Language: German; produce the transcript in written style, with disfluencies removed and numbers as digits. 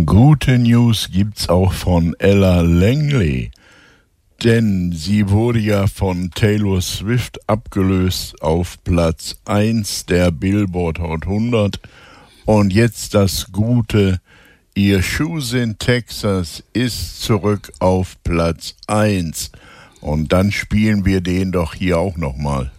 Gute News gibt's auch von Ella Langley, denn sie wurde ja von Taylor Swift abgelöst auf Platz 1 der Billboard Hot 100. Und jetzt das Gute, ihr Shoes in Texas ist zurück auf Platz 1. Und dann spielen wir den doch hier auch nochmal.